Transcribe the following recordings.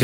Ok.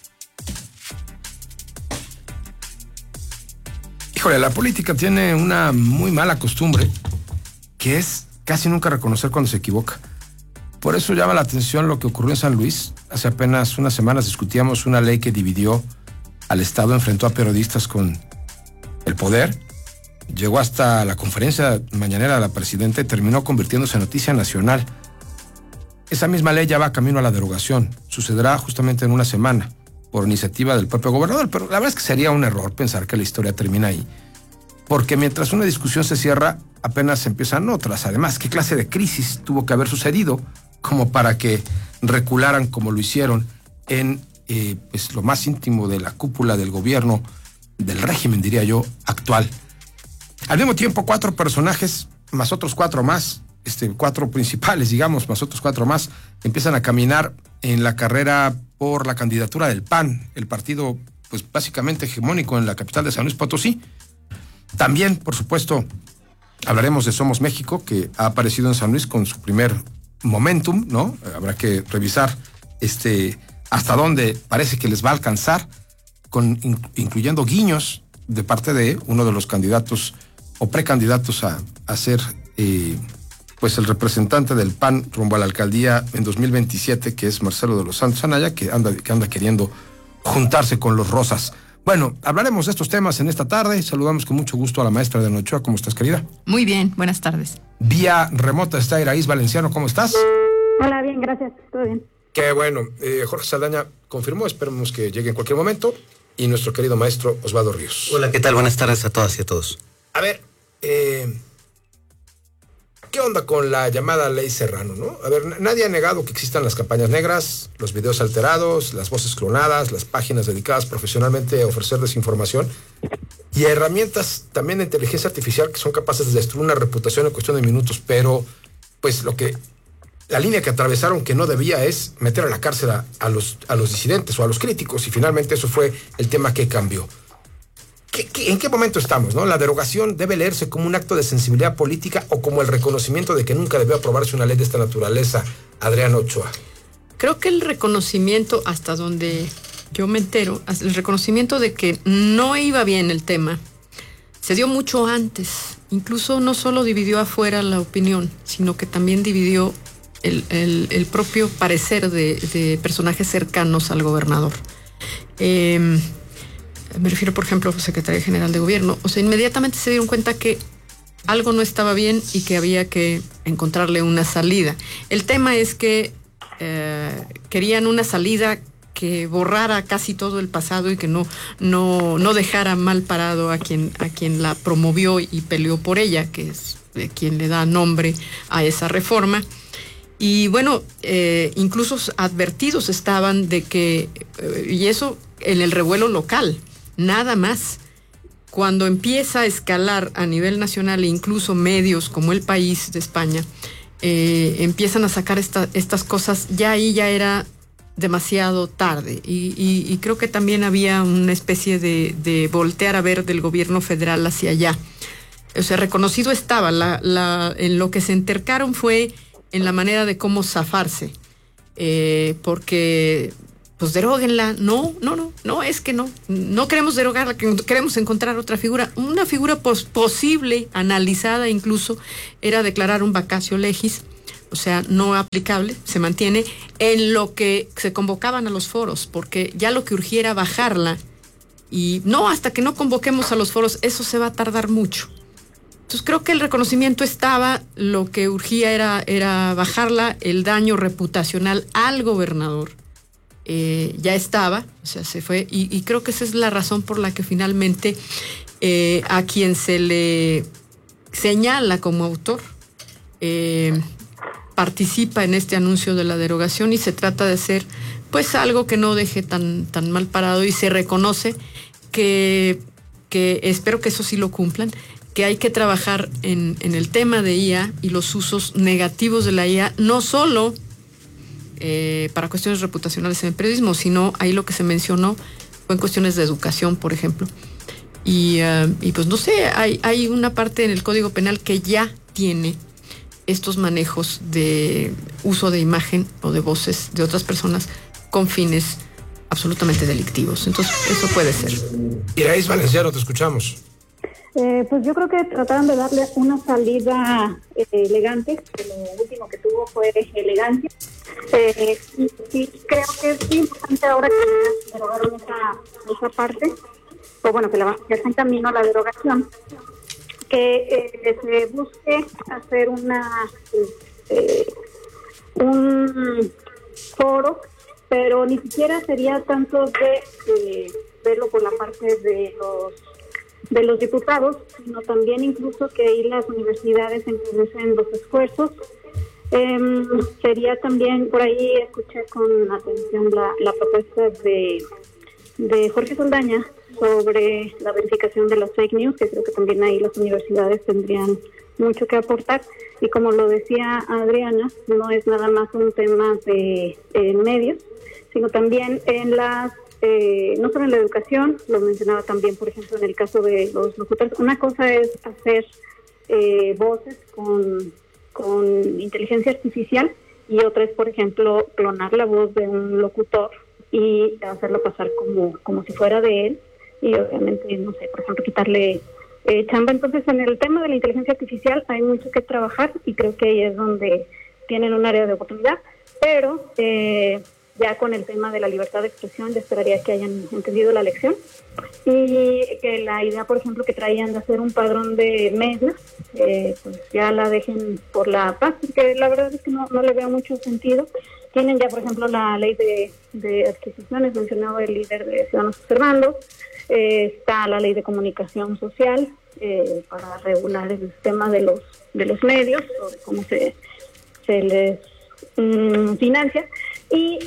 Híjole, la política tiene una muy mala costumbre, que es casi nunca reconocer cuando se equivoca. Por eso llama la atención lo que ocurrió en San Luis. Hace apenas unas semanas discutíamos una ley que dividió al Estado, enfrentó a periodistas con el poder, llegó hasta la conferencia mañanera de la presidenta y terminó convirtiéndose en noticia nacional. Esa misma ley ya va camino a la derogación. Sucederá justamente en una semana, por iniciativa del propio gobernador, pero la verdad es que sería un error pensar que la historia termina ahí. Porque mientras una discusión se cierra, apenas empiezan otras. Además, ¿qué clase de crisis tuvo que haber sucedido como para que recularan como lo hicieron en pues, lo más íntimo de la cúpula del gobierno, del régimen, diría yo, actual? Al mismo tiempo, 4 personajes, más otros 4 más, 4 principales, digamos, más otros 4 más, empiezan a caminar en la carrera por la candidatura del PAN, el partido pues básicamente hegemónico en la capital de San Luis Potosí. También, por supuesto, hablaremos de Somos México, que ha aparecido en San Luis con su primer momentum, ¿no? Habrá que revisar hasta dónde parece que les va a alcanzar, incluyendo guiños de parte de uno de los candidatos o precandidatos a ser pues el representante del PAN rumbo a la alcaldía en 2027, que es Marcelo de los Santos Anaya, que anda queriendo juntarse con los Rosas. Bueno, hablaremos de estos temas en esta tarde. Saludamos con mucho gusto a la maestra de Ochoa. ¿Cómo estás, querida? Muy bien, buenas tardes. Vía remota está Iraíz Valenciano. ¿Cómo estás? Hola, bien, gracias. Todo bien. Qué bueno. Jorge Saldaña confirmó. Esperemos que llegue en cualquier momento. Y nuestro querido maestro Osvaldo Ríos. Hola, ¿qué tal? Buenas tardes a todas y a todos. A ver, ¿qué onda con la llamada Ley Serrano, no? A ver, nadie ha negado que existan las campañas negras, los videos alterados, las voces clonadas, las páginas dedicadas profesionalmente a ofrecer desinformación y herramientas también de inteligencia artificial que son capaces de destruir una reputación en cuestión de minutos, pero pues la línea que atravesaron que no debía es meter a la cárcel a los disidentes o a los críticos, y finalmente eso fue el tema que cambió. ¿En qué momento estamos, no? ¿La derogación debe leerse como un acto de sensibilidad política o como el reconocimiento de que nunca debió aprobarse una ley de esta naturaleza, Adriana Ochoa? Creo que el reconocimiento, hasta donde yo me entero, el reconocimiento de que no iba bien el tema, se dio mucho antes. Incluso no solo dividió afuera la opinión, sino que también dividió el propio parecer de personajes cercanos al gobernador. Me refiero, por ejemplo, al secretario general de gobierno. O sea, inmediatamente se dieron cuenta que algo no estaba bien y que había que encontrarle una salida. El tema es que querían una salida que borrara casi todo el pasado y que no dejara mal parado a quien la promovió y peleó por ella, que es quien le da nombre a esa reforma. Y bueno, incluso advertidos estaban de que, y eso en el revuelo local, nada más. Cuando empieza a escalar a nivel nacional e incluso medios como El País de España empiezan a sacar estas cosas, ya ahí ya era demasiado tarde. Y creo que también había una especie de voltear a ver del gobierno federal hacia allá. O sea, reconocido estaba. En lo que se entercaron fue en la manera de cómo zafarse. Porque pues deróguenla. No, es que no queremos derogarla, queremos encontrar otra figura. Una figura posible, analizada incluso, era declarar un vacatio legis, o sea, no aplicable, se mantiene, en lo que se convocaban a los foros, porque ya lo que urgía era bajarla, y no, hasta que no convoquemos a los foros, eso se va a tardar mucho. Entonces creo que el reconocimiento estaba, lo que urgía era bajarla, el daño reputacional al gobernador ya estaba, o sea, se fue, y creo que esa es la razón por la que finalmente a quien se le señala como autor participa en este anuncio de la derogación, y se trata de hacer pues algo que no deje tan mal parado, y se reconoce que espero que eso sí lo cumplan, que hay que trabajar en el tema de IA y los usos negativos de la IA, no solo para cuestiones reputacionales en el periodismo, sino ahí lo que se mencionó fue en cuestiones de educación, por ejemplo. Y pues no sé, hay una parte en el Código Penal que ya tiene estos manejos de uso de imagen o de voces de otras personas con fines absolutamente delictivos. Entonces, eso puede ser. Iraíz Valenciano, te escuchamos. Pues yo creo que trataron de darle una salida elegante, que lo último que tuvo fue elegancia. Y creo que es importante ahora que derogaron esa parte, o bueno, que ya está en camino la derogación, que se busque hacer un foro, pero ni siquiera sería tanto de verlo por la parte de los diputados, sino también incluso que ahí las universidades encabecen los esfuerzos. Sería también, por ahí escuché con atención la propuesta de Jorge Saldaña sobre la verificación de las fake news, que creo que también ahí las universidades tendrían mucho que aportar. Y como lo decía Adriana, no es nada más un tema de medios, sino también en no solo en la educación, lo mencionaba también, por ejemplo, en el caso de los locutores. Una cosa es hacer voces con inteligencia artificial y otra es, por ejemplo, clonar la voz de un locutor y hacerlo pasar como si fuera de él y obviamente, no sé, por ejemplo, quitarle chamba. Entonces, en el tema de la inteligencia artificial hay mucho que trabajar y creo que ahí es donde tienen un área de oportunidad, pero ya con el tema de la libertad de expresión, yo esperaría que hayan entendido la lección y que la idea, por ejemplo, que traían de hacer un padrón de medios, pues ya la dejen por la paz, porque la verdad es que no le veo mucho sentido. Tienen ya, por ejemplo, la ley de adquisiciones, mencionaba el líder de Ciudadanos Observando, está la ley de comunicación social para regular el sistema de los medios, sobre cómo se les financia, y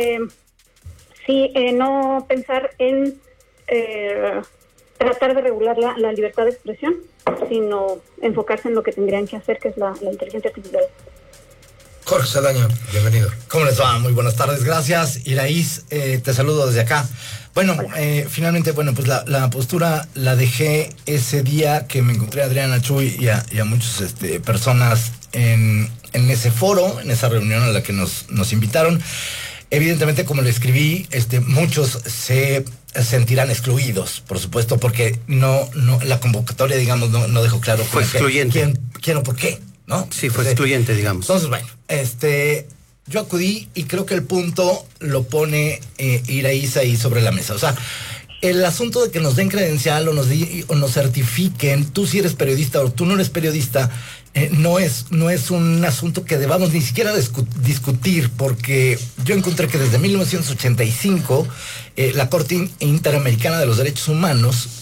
no pensar en tratar de regular la libertad de expresión, sino enfocarse en lo que tendrían que hacer, que es la inteligencia artificial. Jorge Saldaña, bienvenido. ¿Cómo les va? Muy buenas tardes, gracias. Iraíz, te saludo desde acá. Bueno, finalmente, pues la postura la dejé ese día que me encontré a Adriana Chuy y a muchas personas en ese foro, en esa reunión a la que nos invitaron. Evidentemente, como le escribí, muchos se sentirán excluidos, por supuesto, porque no la convocatoria, digamos, no dejó claro fue excluyente. ¿Quién o por qué? ¿No? Sí, fue excluyente, digamos. Entonces, bueno, yo acudí y creo que el punto lo pone Iraíz ahí sobre la mesa. O sea, el asunto de que nos den credencial o nos certifiquen, tú sí eres periodista o tú no eres periodista, no es un asunto que debamos ni siquiera discutir, porque yo encontré que desde 1985 la Corte Interamericana de los Derechos Humanos,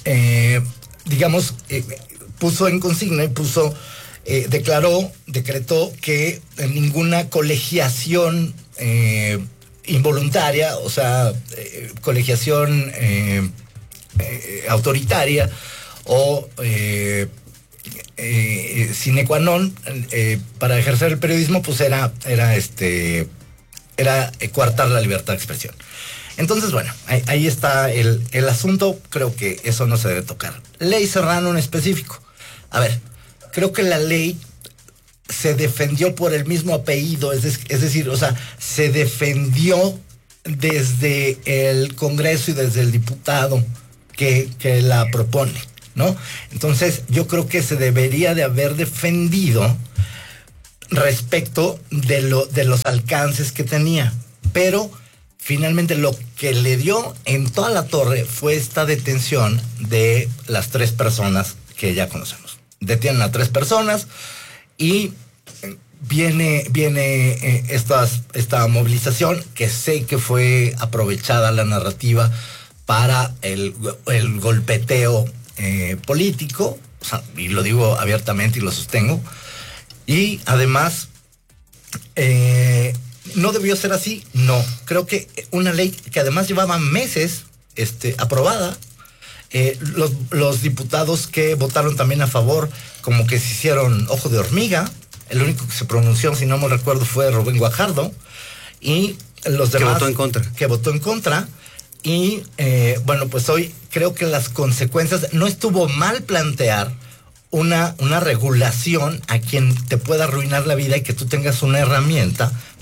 puso en consigna y decretó que ninguna colegiación involuntaria, o sea, colegiación autoritaria o sine qua non para ejercer el periodismo, pues era coartar la libertad de expresión. Entonces, bueno, ahí está el asunto. Creo que eso no se debe tocar. Ley Serrano en específico. A ver, creo que la ley se defendió por el mismo apellido, es decir, o sea, se defendió desde el Congreso y desde el diputado que la propone, ¿no? Entonces, yo creo que se debería de haber defendido respecto de los alcances que tenía, pero finalmente lo que le dio en toda la torre fue esta detención de las 3 personas que ya conocemos. Detienen a 3 personas y viene esta movilización, que sé que fue aprovechada la narrativa para el golpeteo político, o sea, y lo digo abiertamente y lo sostengo, y además no debió ser así. No, creo que una ley que además llevaba meses aprobada, los diputados que votaron también a favor como que se hicieron ojo de hormiga. El único que se pronunció, si no me recuerdo, fue Rubén Guajardo, y los demás que votó en contra. Y pues hoy creo que las consecuencias, no estuvo mal plantear una regulación a quien te pueda arruinar la vida y que tú tengas una herramienta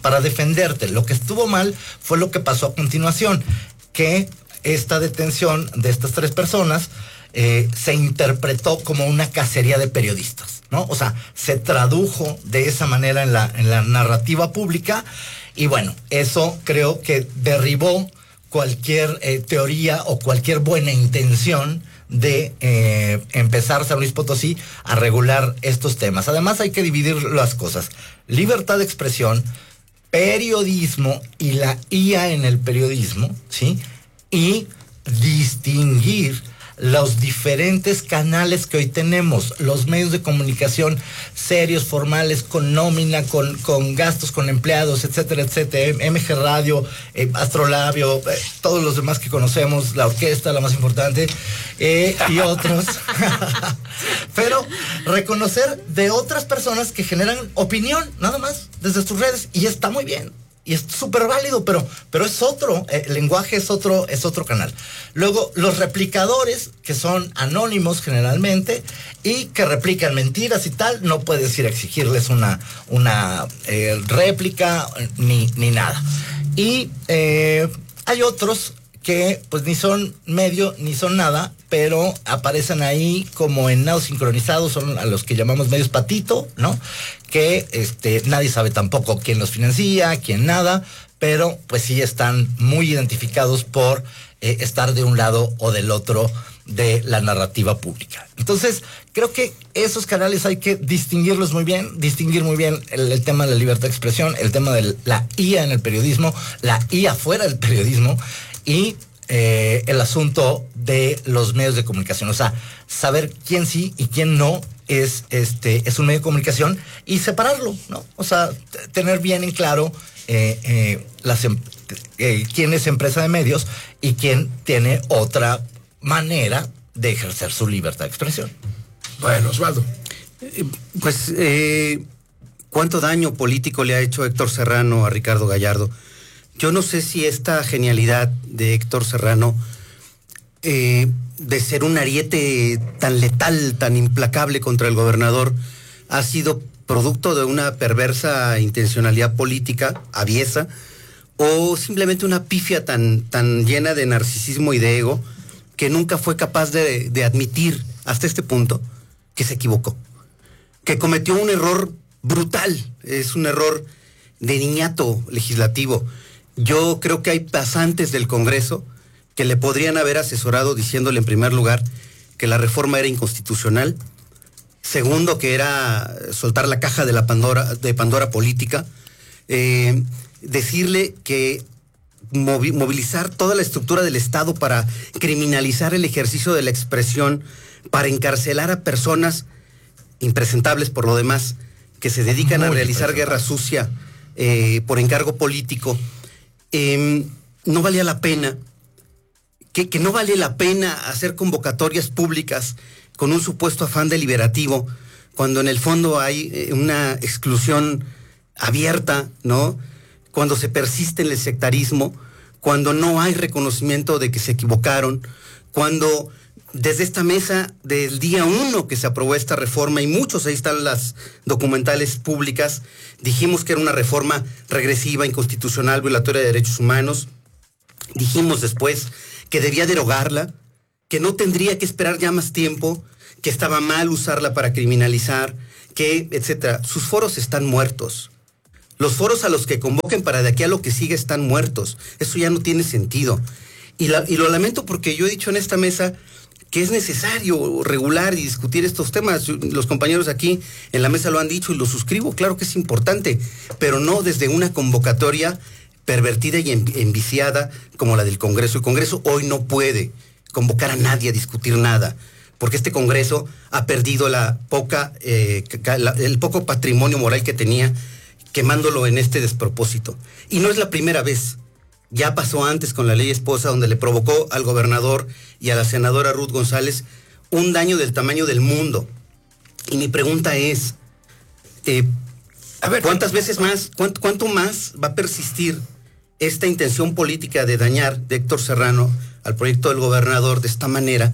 para defenderte. Lo que estuvo mal fue lo que pasó a continuación, que esta detención de estas 3 personas se interpretó como una cacería de periodistas, ¿no? O sea, se tradujo de esa manera en la narrativa pública, y bueno, eso creo que derribó cualquier teoría o cualquier buena intención de empezar San Luis Potosí a regular estos temas. Además, hay que dividir las cosas: libertad de expresión, periodismo y la IA en el periodismo, ¿sí? Y distinguir los diferentes canales que hoy tenemos, los medios de comunicación serios, formales, con nómina, con gastos, con empleados, etcétera, etcétera, MG Radio, Astrolabio, todos los demás que conocemos, la orquesta, la más importante, y otros. Pero reconocer de otras personas que generan opinión, nada más, desde sus redes, y está muy bien. Y es súper válido, pero es otro, el lenguaje es otro canal. Luego, los replicadores, que son anónimos generalmente, y que replican mentiras y tal, no puedes ir a exigirles una réplica ni nada. Y hay otros que pues ni son medio ni son nada, pero aparecen ahí como en nado sincronizado, son a los que llamamos medios patito, ¿no? Que nadie sabe tampoco quién los financia, quién nada, pero pues sí están muy identificados por estar de un lado o del otro de la narrativa pública. Entonces, creo que esos canales hay que distinguir muy bien el tema de la libertad de expresión, el tema de la IA en el periodismo, la IA fuera del periodismo, y el asunto de los medios de comunicación. O sea, saber quién sí y quién no es un medio de comunicación, y separarlo, ¿no? O sea, tener bien en claro quién es empresa de medios y quién tiene otra manera de ejercer su libertad de expresión. Bueno, Osvaldo. Pues, ¿cuánto daño político le ha hecho Héctor Serrano a Ricardo Gallardo? Yo no sé si esta genialidad de Héctor Serrano, de ser un ariete tan letal, tan implacable contra el gobernador, ha sido producto de una perversa intencionalidad política, aviesa, o simplemente una pifia tan llena de narcisismo y de ego, que nunca fue capaz de admitir hasta este punto que se equivocó, que cometió un error brutal, es un error de niñato legislativo. Yo creo que hay pasantes del Congreso que le podrían haber asesorado diciéndole, en primer lugar, que la reforma era inconstitucional; segundo, que era soltar la caja de Pandora política; decirle que movilizar toda la estructura del Estado para criminalizar el ejercicio de la expresión, para encarcelar a personas impresentables por lo demás, que se dedican a realizar guerra sucia por encargo político. No valía la pena, que no vale la pena hacer convocatorias públicas con un supuesto afán deliberativo, cuando en el fondo hay una exclusión abierta, ¿no? Cuando se persiste en el sectarismo, cuando no hay reconocimiento de que se equivocaron, cuando desde esta mesa, del día 1 que se aprobó esta reforma, y muchos, ahí están las documentales públicas, dijimos que era una reforma regresiva, inconstitucional, violatoria de derechos humanos. Dijimos después que debía derogarla, que no tendría que esperar ya más tiempo, que estaba mal usarla para criminalizar, que, etcétera. Sus foros están muertos. Los foros a los que convoquen para de aquí a lo que sigue están muertos. Eso ya no tiene sentido. Y lo lamento, porque yo he dicho en esta mesa que es necesario regular y discutir estos temas. Los compañeros aquí en la mesa lo han dicho y lo suscribo. Claro que es importante, pero no desde una convocatoria pervertida y enviciada como la del Congreso. El Congreso hoy no puede convocar a nadie a discutir nada, porque este Congreso ha perdido el poco patrimonio moral que tenía, quemándolo en este despropósito. Y no es la primera vez. Ya pasó antes con la ley esposa, donde le provocó al gobernador y a la senadora Ruth González un daño del tamaño del mundo. Y mi pregunta es, ¿cuántas veces más, cuánto más va a persistir esta intención política de dañar de Héctor Serrano al proyecto del gobernador de esta manera?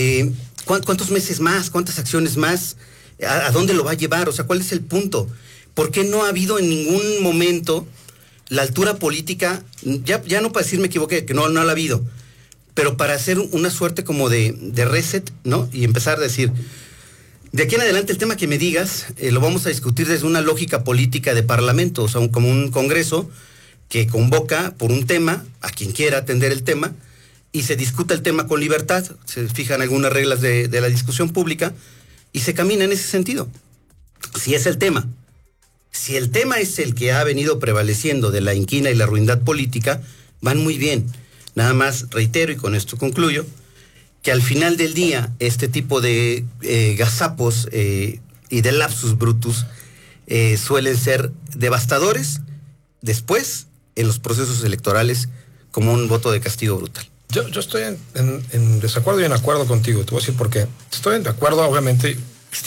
¿Cuántos meses más? ¿Cuántas acciones más? ¿A dónde lo va a llevar? O sea, ¿cuál es el punto? ¿por qué no ha habido en ningún momento la altura política, ya no para decir me equivoqué, que no la ha habido, pero para hacer una suerte como de reset, ¿no? Y empezar a decir, de aquí en adelante el tema que me digas, lo vamos a discutir desde una lógica política de parlamento, o sea, como un congreso que convoca por un tema a quien quiera atender el tema y se discuta el tema con libertad, se fijan algunas reglas de la discusión pública y se camina en ese sentido. Si es el tema. Si el tema es el que ha venido prevaleciendo de la inquina y la ruindad política, van muy bien. Nada más reitero, y con esto concluyo, que al final del día este tipo de gazapos y de lapsus brutus suelen ser devastadores después en los procesos electorales como un voto de castigo brutal. Yo estoy en desacuerdo y en acuerdo contigo. Te voy a decir por qué. Estoy de acuerdo, obviamente,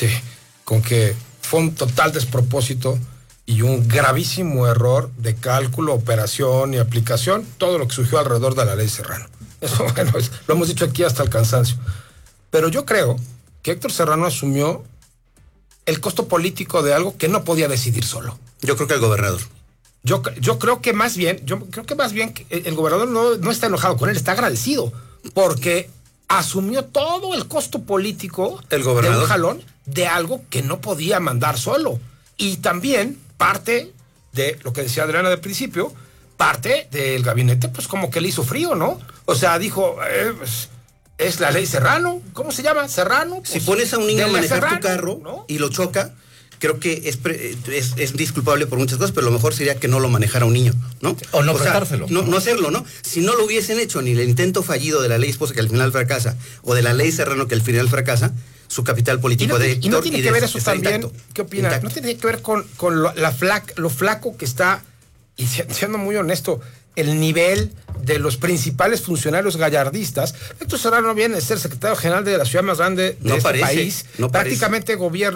con que fue un total despropósito y un gravísimo error de cálculo, operación y aplicación, todo lo que surgió alrededor de la ley Serrano. Eso, bueno, lo hemos dicho aquí hasta el cansancio. Pero yo creo que Héctor Serrano asumió el costo político de algo que no podía decidir solo. Yo creo que el gobernador. Yo creo que más bien el gobernador no está enojado con él, está agradecido, porque asumió todo el costo político el gobernador de un jalón de algo que no podía mandar solo. Y también parte de lo que decía Adriana del principio, parte del gabinete, pues como que le hizo frío, ¿no? O sea, dijo, pues, es la ley Serrano, ¿cómo se llama? Serrano. Pues, si pones a un niño a manejar Serrano, tu carro, ¿no? Y lo choca, creo que es disculpable por muchas cosas, pero lo mejor sería que no lo manejara un niño, ¿no? O no prestárselo. No hacerlo, ¿no? Si no lo hubiesen hecho ni el intento fallido de la ley esposa que al final fracasa, o de la ley Serrano que al final fracasa, su capital político de Héctor... Y no tiene que ver eso también, intacto, ¿qué opinas? intacto. No tiene que ver con lo flaco que está, y siendo muy honesto, el nivel de los principales funcionarios gallardistas. Héctor Serrano viene de ser secretario general de la ciudad más grande de este país. Prácticamente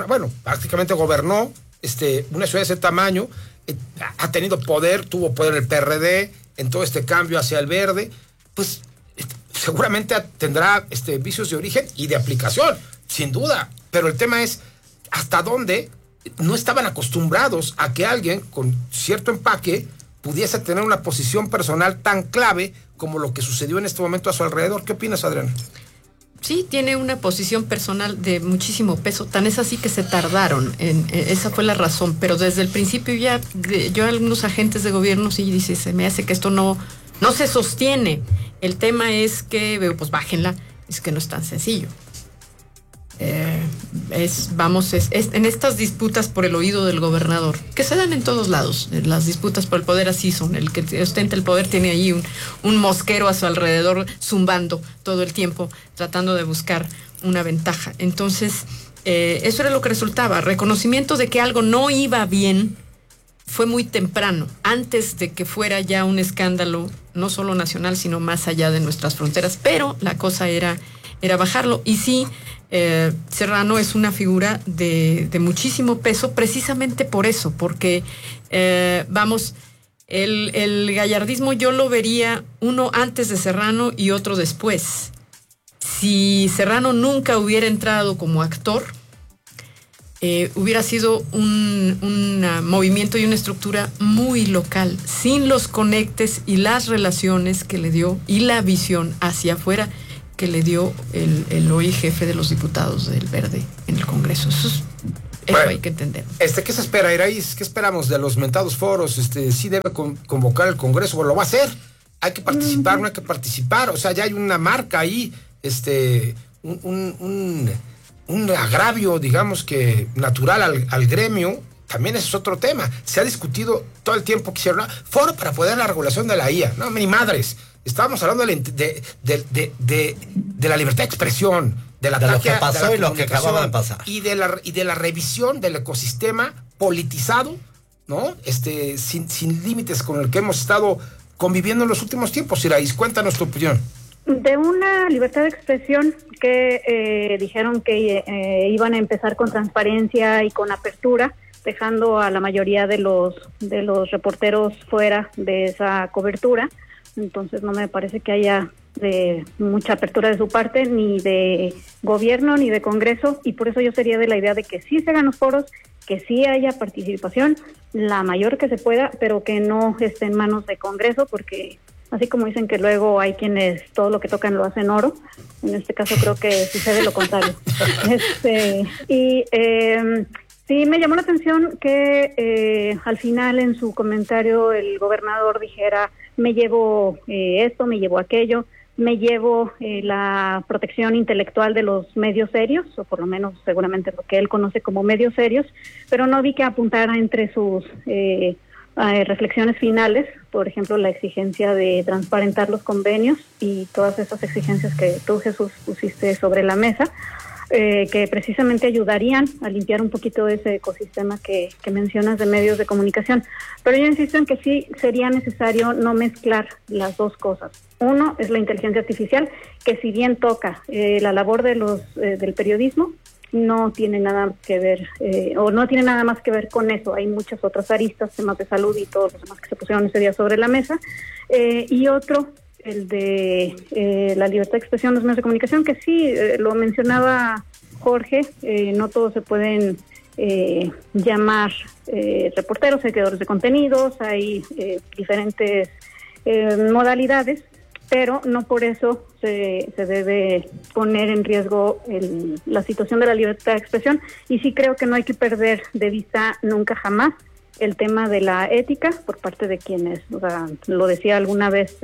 gobernó una ciudad de ese tamaño, ha tenido poder, tuvo poder en el PRD, en todo este cambio hacia el verde, pues seguramente tendrá vicios de origen y de aplicación, sin duda. Pero el tema es hasta dónde no estaban acostumbrados a que alguien con cierto empaque pudiese tener una posición personal tan clave como lo que sucedió en este momento a su alrededor. ¿Qué opinas, Adriana? Sí, tiene una posición personal de muchísimo peso, tan es así que se tardaron, esa fue la razón, pero desde el principio yo a algunos agentes de gobierno sí dice, se me hace que esto no se sostiene. El tema es que, pues bájenla, es que no es tan sencillo. En estas disputas por el oído del gobernador, que se dan en todos lados, las disputas por el poder así son, el que ostenta el poder tiene ahí un mosquero a su alrededor zumbando todo el tiempo, tratando de buscar una ventaja. Entonces, eso era lo que resultaba, reconocimiento de que algo no iba bien fue muy temprano, antes de que fuera ya un escándalo, no solo nacional, sino más allá de nuestras fronteras, pero la cosa era bajarlo, y sí, Serrano es una figura de muchísimo peso precisamente por eso, porque el gallardismo yo lo vería uno antes de Serrano y otro después. Si Serrano nunca hubiera entrado como actor, hubiera sido un movimiento y una estructura muy local, sin los conectes y las relaciones que le dio y la visión hacia afuera que le dio el hoy jefe de los diputados del Verde en el Congreso. Eso hay que entender. ¿Qué se espera, Iraíz? ¿Qué esperamos de los mentados foros? ¿Sí debe convocar el Congreso? Bueno, lo va a hacer. ¿Hay que participar? ¿No hay que participar? O sea, ya hay una marca ahí, un agravio, digamos que natural al gremio. También ese es otro tema. Se ha discutido todo el tiempo que hicieron foro para poder la regulación de la IA. No, ni madres. Estábamos hablando de la libertad de expresión, de lo que pasó y lo que acababa de pasar. Y de la revisión del ecosistema politizado, ¿no? Sin límites con el que hemos estado conviviendo en los últimos tiempos. Iraíz, cuéntanos tu opinión. De una libertad de expresión que dijeron que iban a empezar con transparencia y con apertura, dejando a la mayoría de los reporteros fuera de esa cobertura. Entonces no me parece que haya mucha apertura de su parte, ni de gobierno, ni de Congreso, y por eso yo sería de la idea de que sí se hagan los foros, que sí haya participación, la mayor que se pueda, pero que no esté en manos de Congreso, porque así como dicen que luego hay quienes todo lo que tocan lo hacen oro, en este caso creo que sucede lo contrario. Sí, me llamó la atención que al final en su comentario el gobernador dijera, me llevo esto, me llevo aquello, me llevo la protección intelectual de los medios serios, o por lo menos seguramente lo que él conoce como medios serios, pero no vi que apuntara entre sus reflexiones finales, por ejemplo, la exigencia de transparentar los convenios y todas esas exigencias que tú, Jesús, pusiste sobre la mesa, que precisamente ayudarían a limpiar un poquito ese ecosistema que mencionas de medios de comunicación. Pero yo insisto en que sí sería necesario no mezclar las dos cosas. Uno es la inteligencia artificial, que si bien toca la labor de del periodismo, no tiene nada que ver, o no tiene nada más que ver con eso. Hay muchas otras aristas, temas de salud y todos los demás que se pusieron ese día sobre la mesa. Y otro, el de la libertad de expresión de los medios de comunicación, que sí, lo mencionaba Jorge, no todos se pueden llamar reporteros, hay creadores de contenidos, hay diferentes modalidades, pero no por eso se debe poner en riesgo la situación de la libertad de expresión, y sí creo que no hay que perder de vista nunca jamás el tema de la ética por parte de quienes, o sea, lo decía alguna vez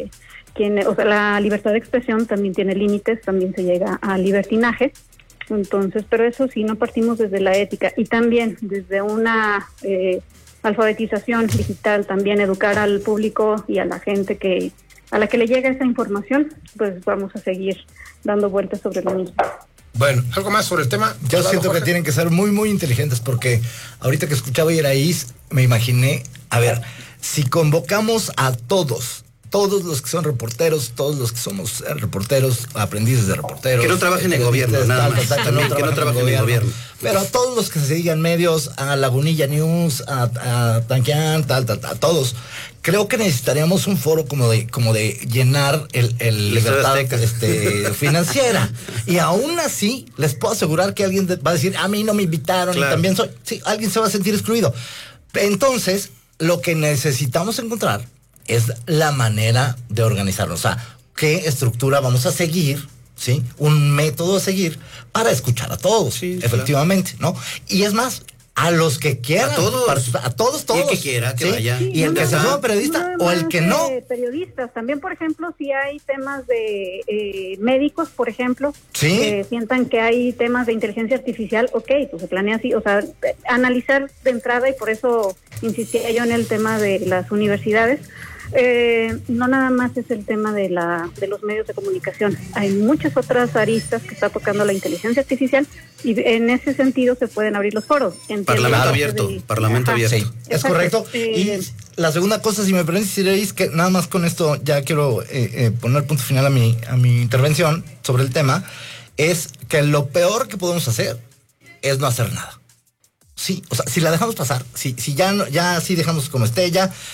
la libertad de expresión también tiene límites, también se llega al libertinaje. Entonces, pero eso sí, no partimos desde la ética, y también desde una alfabetización digital, también educar al público y a la gente a la que le llega esa información, pues vamos a seguir dando vueltas sobre lo mismo. Bueno, ¿algo más sobre el tema? Yo siento que tienen que ser muy, muy inteligentes, porque ahorita que escuchaba a Iraíz, me imaginé, a ver, si convocamos a todos los que son reporteros, todos los que somos reporteros, aprendices de reporteros. Que no trabajen en gobierno, nada más. También que no trabajen en gobierno. Pero a todos los que se dedican medios, a Lagunilla News, a Tanquián, todos. Creo que necesitaríamos un foro como de llenar el libertad financiera. Y aún así, les puedo asegurar que alguien va a decir, a mí no me invitaron, claro, y también soy. Sí, alguien se va a sentir excluido. Entonces, lo que necesitamos encontrar es la manera de organizarnos. O sea, qué estructura vamos a seguir, ¿sí? Un método a seguir para escuchar a todos, sí, efectivamente, claro, ¿no? Y es más, a los que quieran. A todos. Y el que quiera, que vaya. Sí, y el que se llama periodista o el que no. Periodistas. También, por ejemplo, si hay temas de médicos, por ejemplo, ¿sí? Sientan que hay temas de inteligencia artificial, ok, pues se planea así, o sea, analizar de entrada, y por eso insistía yo en el tema de las universidades. No nada más es el tema de los medios de comunicación, hay muchas otras aristas que está tocando la inteligencia artificial, y en ese sentido se pueden abrir los foros. Parlamento abierto. Sí, es correcto. Y la segunda cosa, si me permites, es que nada más con esto ya quiero poner punto final a mi intervención sobre el tema, es que lo peor que podemos hacer es no hacer nada. Sí, o sea, si la dejamos pasar, si ya así dejamos como esté,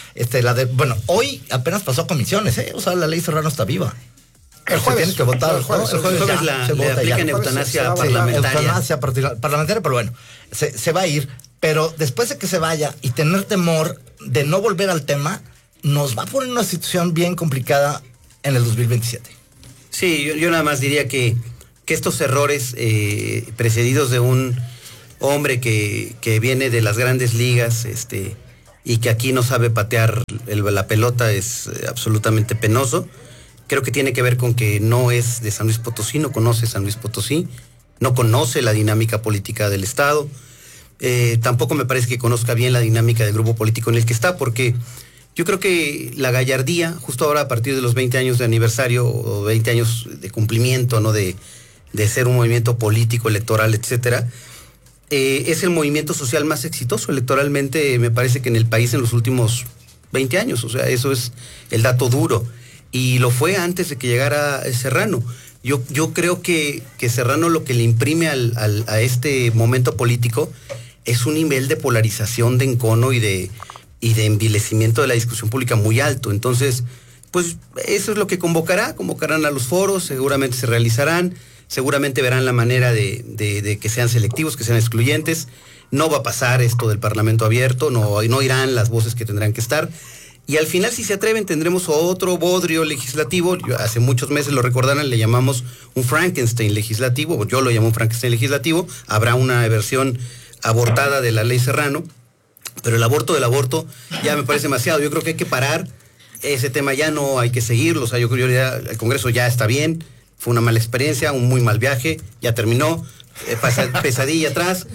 hoy apenas pasó a comisiones, o sea, la ley Serrano está viva. El jueves tiene que votar, el jueves le aplican eutanasia parlamentaria. Eutanasia parlamentaria, pero bueno, se va a ir, pero después de que se vaya y tener temor de no volver al tema, nos va a poner en una situación bien complicada en el 2027. Sí, yo nada más diría que estos errores precedidos de un hombre que viene de las grandes ligas, y que aquí no sabe patear la pelota, es absolutamente penoso. Creo que tiene que ver con que no es de San Luis Potosí, no conoce San Luis Potosí, no conoce la dinámica política del Estado. Tampoco me parece que conozca bien la dinámica del grupo político en el que está, porque yo creo que la gallardía, justo ahora a partir de los 20 años de aniversario o 20 años de cumplimiento, ¿no?, de ser un movimiento político, electoral, etcétera, es el movimiento social más exitoso electoralmente, me parece que en el país en los últimos 20 años, o sea, eso es el dato duro, y lo fue antes de que llegara Serrano. Yo creo que Serrano lo que le imprime a este momento político es un nivel de polarización, de encono y de envilecimiento de la discusión pública muy alto. Entonces, pues eso es lo que convocarán a los foros, seguramente se realizarán, seguramente verán la manera de que sean selectivos, que sean excluyentes. No va a pasar esto del Parlamento abierto, no irán las voces que tendrán que estar. Y al final, si se atreven, tendremos otro bodrio legislativo. Hace muchos meses, lo recordarán, le llamamos un Frankenstein legislativo, yo lo llamo un Frankenstein legislativo. Habrá una versión abortada de la ley Serrano, pero el aborto del aborto ya me parece demasiado. Yo creo que hay que parar ese tema, ya no hay que seguirlo. O sea, yo creo que ya el Congreso ya está bien, fue una mala experiencia, un muy mal viaje, ya terminó. Pesadilla atrás,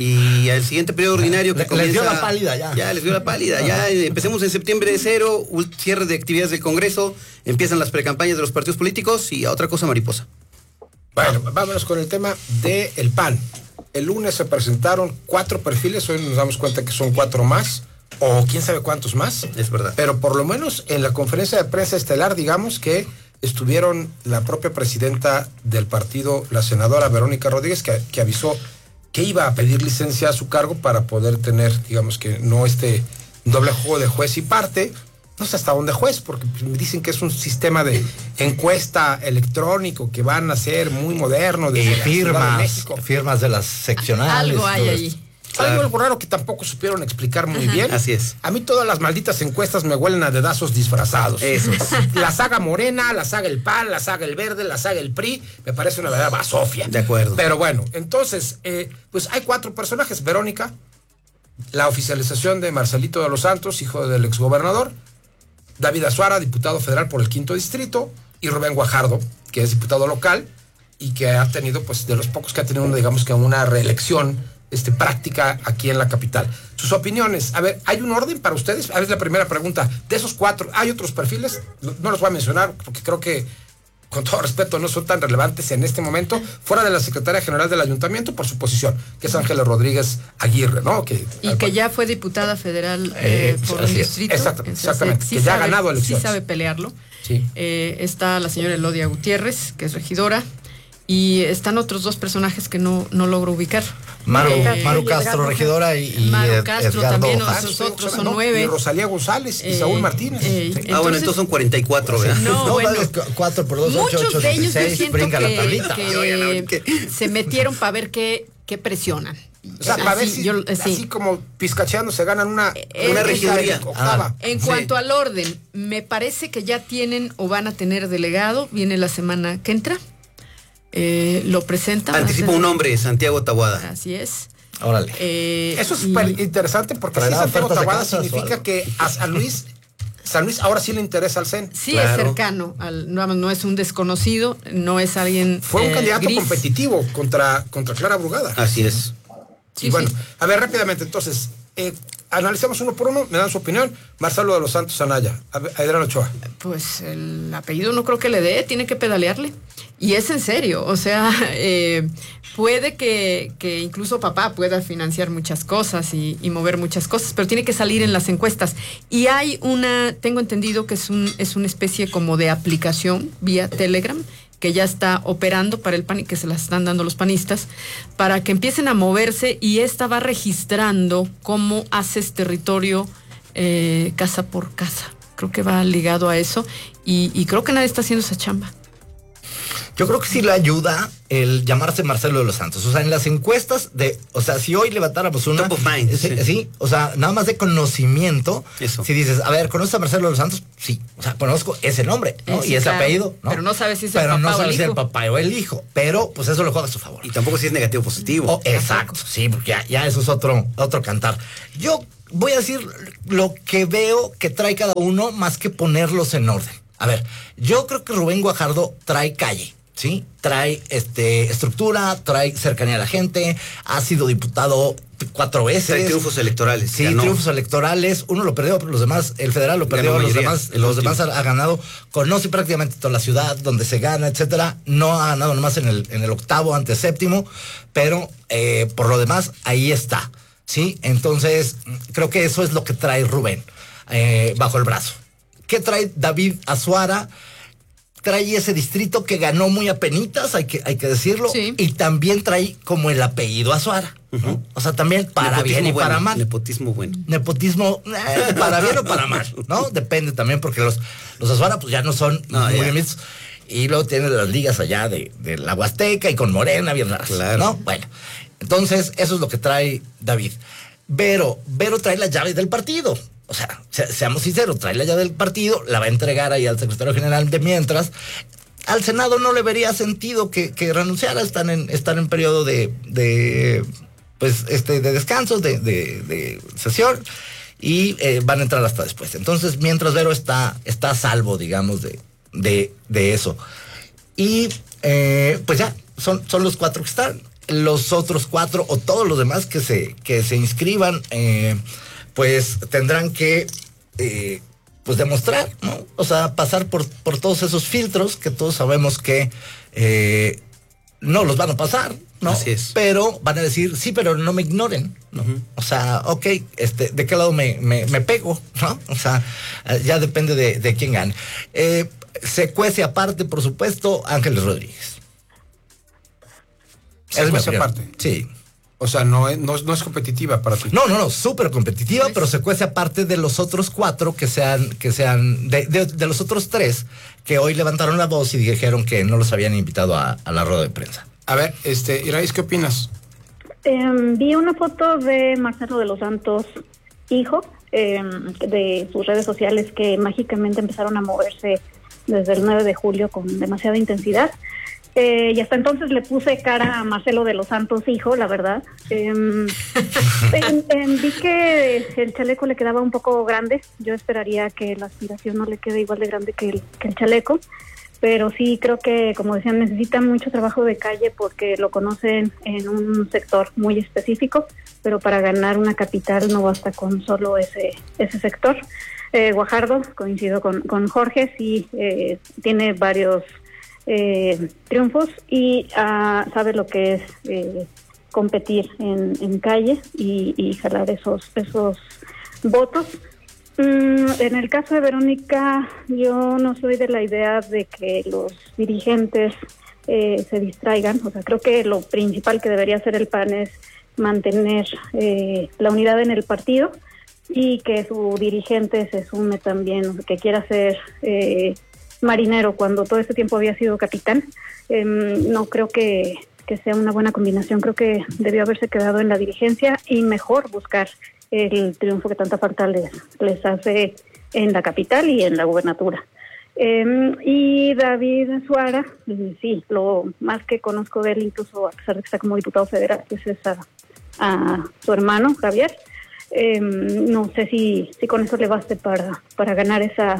y al siguiente periodo ordinario que comienza, les dio la pálida ya les dio la pálida, ya empecemos en septiembre de 0, cierre de actividades del Congreso, empiezan las precampañas de los partidos políticos y a otra cosa mariposa. Bueno, vámonos con el tema del PAN. El lunes se presentaron 4 perfiles, hoy nos damos cuenta que son 4 más, o quién sabe cuántos más. Es verdad. Pero por lo menos en la conferencia de prensa estelar, digamos que estuvieron la propia presidenta del partido, la senadora Verónica Rodríguez, que avisó que iba a pedir licencia a su cargo para poder tener, digamos que no este doble juego de juez y parte, no sé hasta dónde juez, porque me dicen que es un sistema de encuesta electrónico que van a ser muy moderno. Y firmas de las seccionales. Algo hay ahí. Claro. Algo raro que tampoco supieron explicar muy bien. Así es. A mí todas las malditas encuestas me huelen a dedazos disfrazados. Eso es. La saga Morena, la saga el PAN, la saga el Verde, la saga el PRI, me parece una verdadera basofia. De acuerdo. Pero bueno, entonces, pues hay 4 personajes. Verónica, la oficialización de Marcelito de los Santos, hijo del exgobernador, David Azuara, diputado federal por el 5º distrito, y Rubén Guajardo, que es diputado local y que ha tenido, pues, de los pocos que ha tenido, digamos que una reelección práctica aquí en la capital. Sus opiniones, a ver, ¿hay un orden para ustedes? A ver, la primera pregunta. De esos 4, ¿hay otros perfiles? No los voy a mencionar porque creo que, con todo respeto, no son tan relevantes en este momento, fuera de la secretaria general del ayuntamiento por su posición, que es Ángeles Rodríguez Aguirre, ¿no? Que ya fue diputada federal por un distrito. Exactamente, sí que ya ha ganado elecciones. Sí sabe pelearlo. Sí. Está la señora Elodia Gutiérrez, que es regidora, y están otros 2 personajes que no logro ubicar. Maru Castro, regidora, y Maru Castro Edgardo también, Ojeda. esos otros son 9. Y Rosalía González y Saúl Martínez. Bueno, entonces son 44, ¿verdad? No, bueno, 4 por 2, 8, 8, muchos de ellos 16, yo siento que se metieron para ver qué presionan. O sea, para ver si así como pizcacheando se ganan una regiduría octava. En cuanto al orden, me parece que ya tienen o van a tener delegado, viene la semana que entra. Lo presenta. Anticipa un nombre, Santiago Taboada. Así es. Órale. Eso es súper interesante porque si Santiago Taboada significa que a San Luis ahora sí le interesa al CEN. Sí, claro. Es cercano, no es un desconocido, no es alguien. Fue un candidato competitivo contra Clara Brugada. Así es. Sí, y bueno, a ver, rápidamente, entonces, analicemos uno por uno, me dan su opinión. Marcelo de los Santos Anaya, Adrián Ochoa. Pues el apellido no creo que le dé, tiene que pedalearle. Y es en serio, o sea, puede que incluso papá pueda financiar muchas cosas y mover muchas cosas, pero tiene que salir en las encuestas. Y hay tengo entendido que es una especie como de aplicación vía Telegram, que ya está operando para el PAN y que se las están dando los panistas, para que empiecen a moverse, y esta va registrando cómo haces territorio casa por casa. Creo que va ligado a eso, y creo que nadie está haciendo esa chamba. Yo creo que sí le ayuda el llamarse Marcelo de los Santos. O sea, en las encuestas si hoy levantáramos una... Top of mind. Sí, o sea, nada más de conocimiento. Eso. Si dices, a ver, ¿conoces a Marcelo de los Santos? Sí, o sea, conozco ese nombre, ¿no? Sí, y ese claro, apellido, ¿no? Pero no sabes si es el papá o el hijo. Pero no sabes si es el papá o el hijo. Pero, pues eso le juega a su favor. Y tampoco si es negativo o positivo. Exacto, sí, porque ya eso es otro cantar. Yo voy a decir lo que veo que trae cada uno, más que ponerlos en orden. A ver, yo creo que Rubén Guajardo trae calle. ¿Sí? Trae estructura, trae cercanía a la gente, ha sido diputado 4 veces. Trae triunfos electorales. Sí, triunfos electorales. Uno lo perdió, pero los demás, el federal lo perdió, los demás ha ganado. Conoce prácticamente toda la ciudad donde se gana, etcétera. No ha ganado nomás en el octavo, ante séptimo, pero por lo demás, ahí está. ¿Sí? Entonces, creo que eso es lo que trae Rubén bajo el brazo. ¿Qué trae David Azuara? Trae ese distrito que ganó muy apenitas, hay que decirlo, sí. Y también trae como el apellido Azuara. ¿no? O sea, también para bien y bueno, para mal. Nepotismo bueno. Nepotismo, para bien o para mal, ¿no? Depende también, porque los Azuara pues ya no son muy amistosos. Y luego tienen las ligas allá de la Huasteca y con Morena, bien raras, claro. ¿no? Bueno, entonces eso es lo que trae David. Vero trae las llaves del partido. O sea, seamos sinceros, trae la llave del partido, la va a entregar ahí al secretario general de mientras. Al Senado no le vería sentido que renunciara, están en periodo de descanso, de sesión, y van a entrar hasta después. Entonces, mientras Vero está a salvo, digamos, de eso. Y pues ya, son los 4 que están. Los otros 4 o todos los demás que se inscriban, pues tendrán que pues demostrar, ¿no? O sea, pasar por todos esos filtros que todos sabemos que no los van a pasar, ¿no? Así es. Pero van a decir, sí, pero no me ignoren, ¿no? Uh-huh. O sea, ok, ¿de qué lado me pego, ¿no? O sea, ya depende de quién gane. Se cuece aparte, por supuesto, Ángeles Rodríguez. ¿Se cuece aparte? Sí. O sea, no es competitiva para ti. No, súper competitiva, pero se cuece aparte de los otros 4 que sean de los otros 3 que hoy levantaron la voz y dijeron que no los habían invitado a la rueda de prensa. A ver, Iraíz, ¿qué opinas? Vi una foto de Marcelo de los Santos, hijo, de sus redes sociales que mágicamente empezaron a moverse desde el 9 de julio con demasiada intensidad. Y hasta entonces le puse cara a Marcelo de los Santos, hijo, la verdad. Vi que el chaleco le quedaba un poco grande. Yo esperaría que la aspiración no le quede igual de grande que el chaleco. Pero sí creo que, como decían, necesita mucho trabajo de calle porque lo conocen en un sector muy específico, pero para ganar una capital no basta con solo ese sector. Guajardo, coincido con Jorge, sí tiene varios triunfos y sabe lo que es competir en calle y jalar esos votos. En el caso de Verónica, yo no soy de la idea de que los dirigentes se distraigan. O sea, creo que lo principal que debería hacer el PAN es mantener la unidad en el partido y que su dirigente se sume también, o sea, que quiera ser marinero cuando todo este tiempo había sido capitán. No creo que sea una buena combinación. Creo que debió haberse quedado en la dirigencia y mejor buscar el triunfo que tanta falta les hace en la capital y en la gubernatura. Y David Azuara, sí, lo más que conozco de él, incluso a pesar de que está como diputado federal, pues es a su hermano, Javier. No sé si con eso le baste para ganar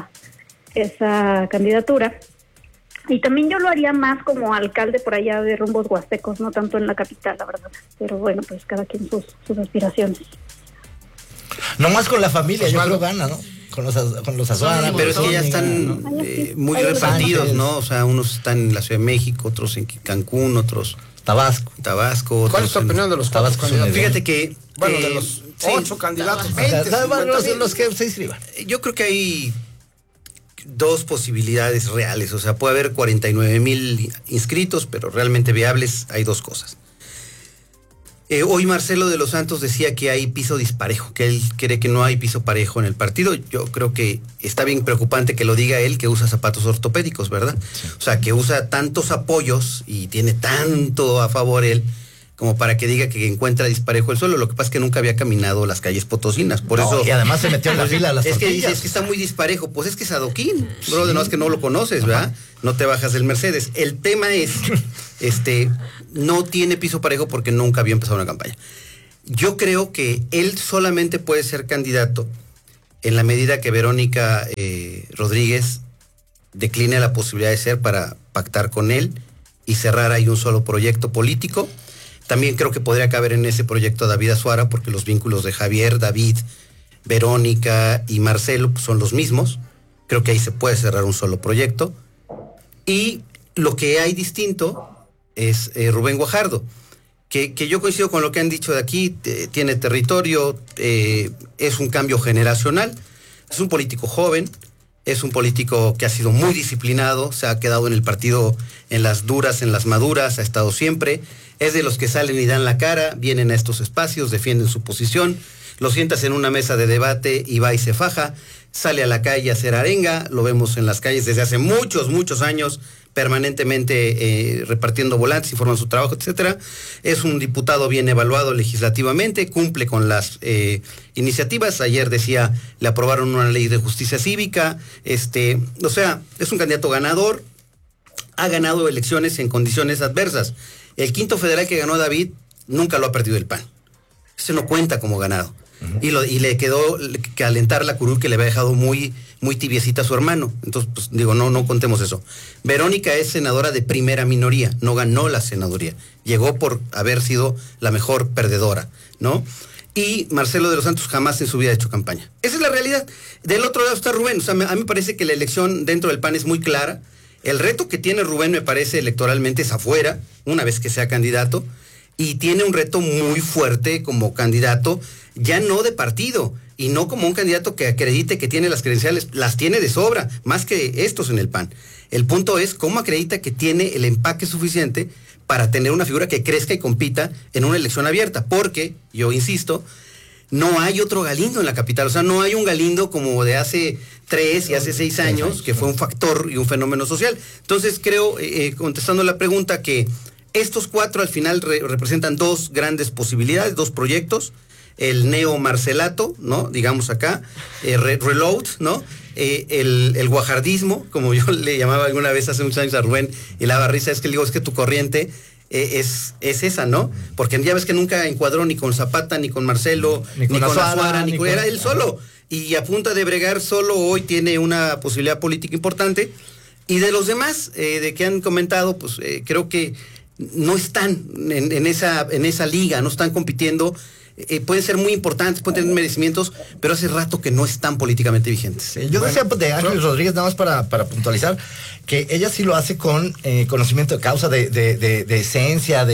esa candidatura. Y también yo lo haría más como alcalde por allá de rumbos huastecos, no tanto en la capital, la verdad. Pero bueno, pues cada quien sus aspiraciones. Nomás con la familia, yo creo gana, ¿no? Con los Azuara. Pero es que ya están muy repartidos, ¿no? O sea, unos están en la Ciudad de México, otros en Cancún, otros Tabasco. ¿Cuál es tu opinión de los Tabasco candidatos? Fíjate que bueno, de los 8 candidatos, 20, los que se inscriban. Yo creo que hay 2 posibilidades reales. O sea, puede haber 49,000 inscritos, pero realmente viables hay 2 cosas. Hoy Marcelo de los Santos decía que hay piso disparejo, que él cree que no hay piso parejo en el partido. Yo creo que está bien preocupante que lo diga él, que usa zapatos ortopédicos, ¿verdad? Sí. O sea, que usa tantos apoyos y tiene tanto a favor él, como para que diga que encuentra disparejo el suelo. Lo que pasa es que nunca había caminado las calles potosinas, por eso... Y además se metió en la fila a las tortillas. Es que dice, es que está muy disparejo. Pues es que es adoquín, bro, no es que no lo conoces, ¿verdad? Ajá. No te bajas del Mercedes. El tema es, no tiene piso parejo porque nunca había empezado una campaña. Yo creo que él solamente puede ser candidato en la medida que Verónica Rodríguez decline la posibilidad de ser para pactar con él y cerrar ahí un solo proyecto político. También creo que podría caber en ese proyecto David Azuara, porque los vínculos de Javier, David, Verónica y Marcelo pues, son los mismos. Creo que ahí se puede cerrar un solo proyecto. Y lo que hay distinto es Rubén Guajardo, que yo coincido con lo que han dicho de aquí, tiene territorio, es un cambio generacional, es un político joven, Es un político que ha sido muy disciplinado, se ha quedado en el partido en las duras, en las maduras, ha estado siempre. Es de los que salen y dan la cara, vienen a estos espacios, defienden su posición, lo sientas en una mesa de debate y va y se faja, sale a la calle a hacer arenga, lo vemos en las calles desde hace muchos años, permanentemente repartiendo volantes, informando su trabajo, etcétera. Es un diputado bien evaluado legislativamente, cumple con las iniciativas. Ayer decía, le aprobaron una ley de justicia cívica, o sea, es un candidato ganador, ha ganado elecciones en condiciones adversas. El quinto federal que ganó David nunca lo ha perdido el PAN. Ese no cuenta como ganado. Y le quedó que alentar la curul que le había dejado muy tibiecita a su hermano. Entonces, pues digo, no contemos eso. Verónica es senadora de primera minoría, no ganó la senaduría. Llegó por haber sido la mejor perdedora, ¿no? Y Marcelo de los Santos jamás en su vida ha hecho campaña. Esa es la realidad. Del otro lado está Rubén. O sea, a mí me parece que la elección dentro del PAN es muy clara. El reto que tiene Rubén, me parece, electoralmente es afuera, una vez que sea candidato. Y tiene un reto muy fuerte como candidato, ya no de partido, y no como un candidato que acredite que tiene las credenciales, las tiene de sobra, más que estos en el PAN. El punto es cómo acredita que tiene el empaque suficiente para tener una figura que crezca y compita en una elección abierta, porque, yo insisto, no hay otro Galindo en la capital, o sea, no hay un Galindo como de hace 3 y hace 6 años, que fue un factor y un fenómeno social. Entonces creo, contestando la pregunta, que estos 4 al final representan 2 grandes posibilidades, 2 proyectos. El neo-marcelato, ¿no? Digamos acá, reload, ¿no? El guajardismo, como yo le llamaba alguna vez hace muchos años a Rubén, y la risa, es que le digo, es que tu corriente es esa, ¿no? Porque ya ves que nunca encuadró ni con Zapata, ni con Marcelo, ni con Azuara, ni con... Era él solo. Y a punta de bregar solo, hoy tiene una posibilidad política importante. Y de los demás, de que han comentado, pues creo que no están en esa liga, no están compitiendo. Pueden ser muy importantes, pueden tener merecimientos, pero hace rato que no están políticamente vigentes. Yo decía de Ángeles Rodríguez, nada más para puntualizar, que ella sí lo hace con conocimiento de causa, de esencia,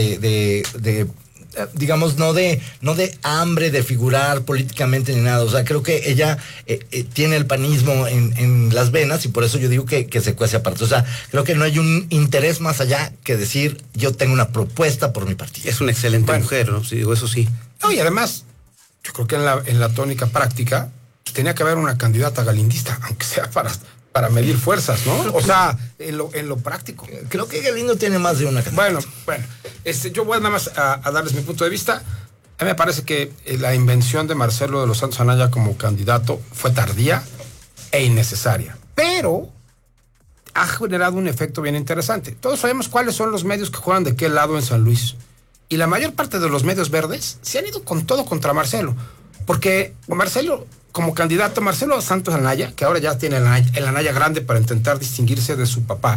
digamos, no de hambre de figurar políticamente ni nada. O sea, creo que ella tiene el panismo en las venas, y por eso yo digo que se cuece aparte. O sea, creo que no hay un interés más allá que decir, yo tengo una propuesta por mi partido. Es una excelente mujer, ¿no? Sí, digo, eso sí. No, y además, yo creo que en la tónica práctica, pues, tenía que haber una candidata galindista, aunque sea para medir fuerzas, ¿no? O sea, en lo práctico. Creo que Galindo tiene más de una candidata. Bueno, yo voy nada más a darles mi punto de vista. A mí me parece que la invención de Marcelo de los Santos Anaya como candidato fue tardía e innecesaria, pero ha generado un efecto bien interesante. Todos sabemos cuáles son los medios que juegan de qué lado en San Luis. Y la mayor parte de los medios verdes se han ido con todo contra Marcelo. Porque Marcelo, como candidato, Marcelo Santos Anaya, que ahora ya tiene el Anaya grande para intentar distinguirse de su papá